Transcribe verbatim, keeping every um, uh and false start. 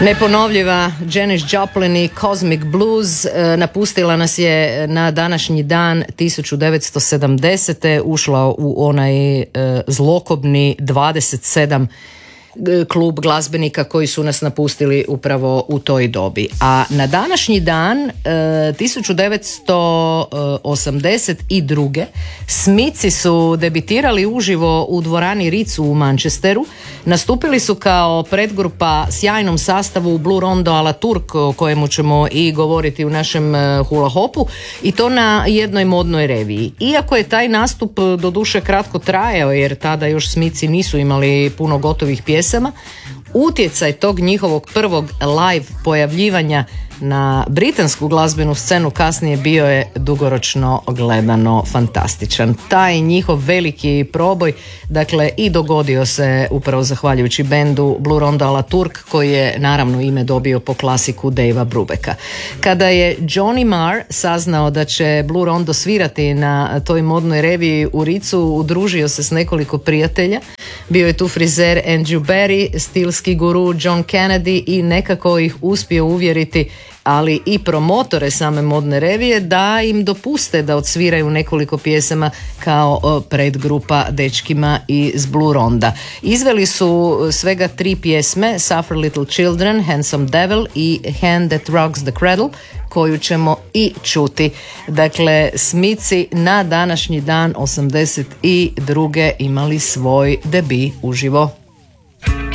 Neponovljiva Janis Joplin i Cosmic Blues napustila nas je na današnji dan tisuću devetsto sedamdesete. Ušla u onaj zlokobni dvadeset sedam klub glazbenika koji su nas napustili upravo u toj dobi. A na današnji dan tisuću devetsto osamdeset druge. Smici su debitirali uživo u dvorani Ritzu u Manchesteru. Nastupili su kao predgrupa sjajnom sastavu Blue Rondo a la Turk, o kojemu ćemo i govoriti u našem hula hopu, i to na jednoj modnoj reviji. Iako je taj nastup doduše kratko trajao, jer tada još Smici nisu imali puno gotovih pjesama, utjecaj tog njihovog prvog live pojavljivanja na britansku glazbenu scenu kasnije bio je dugoročno gledano fantastičan. Taj njihov veliki proboj, dakle, i dogodio se upravo zahvaljujući bendu Blue Rondo a la Turk, koji je naravno ime dobio po klasiku Davea Brubecka. Kada je Johnny Marr saznao da će Blue Rondo svirati na toj modnoj reviji u Ritzu, udružio se s nekoliko prijatelja. Bio je tu frizer Andrew Barry, stilski guru John Kennedy i nekako ih uspio uvjeriti, ali i promotore same modne revije, da im dopuste da odsviraju nekoliko pjesama kao predgrupa dečkima iz Blue Ronda. Izveli su svega tri pjesme: Suffer Little Children, Handsome Devil i Hand That Rocks the Cradle, koju ćemo i čuti. Dakle, Smici na današnji dan osamdeset druge imali svoj debi uživo.